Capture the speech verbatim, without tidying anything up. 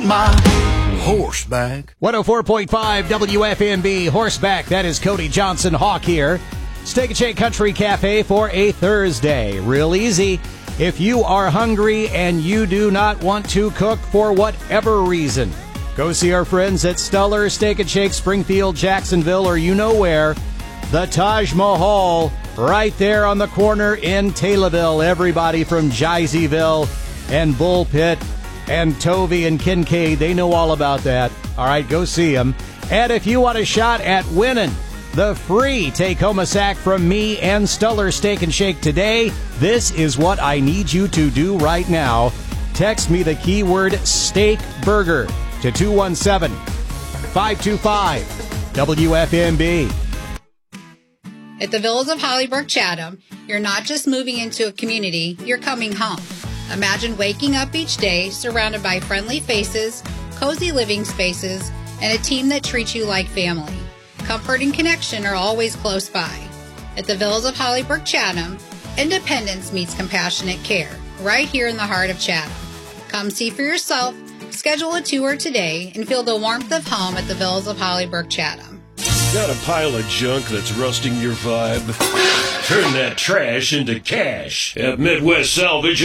want my horseback. one oh four point five W F M B Horseback. That is Cody Johnson Hawk here. Steak and Shake Country Cafe for a Thursday. Real easy. If you are hungry and you do not want to cook for whatever reason, go see our friends at Stellar Steak and Shake, Springfield, Jacksonville, or you know where. The Taj Mahal, right there on the corner in Taylorville. Everybody from Jeiseyville and Bullpit and Tovey and Kincaid, they know all about that. All right, go see them. And if you want a shot at winning the free take-home sack from me and Stellar Steak and Shake today, this is what I need you to do right now. Text me the keyword steak burger to two one seven, five two five, W F M B. At the Villas of Hollybrook Chatham, you're not just moving into a community, you're coming home. Imagine waking up each day surrounded by friendly faces, cozy living spaces, and a team that treats you like family. Comfort and connection are always close by. At the Villas of Hollybrook Chatham, independence meets compassionate care, right here in the heart of Chatham. Come see for yourself, schedule a tour today, and feel the warmth of home at the Villas of Hollybrook Chatham. Got a pile of junk that's rusting your vibe? Turn that trash into cash at Midwest Salvage.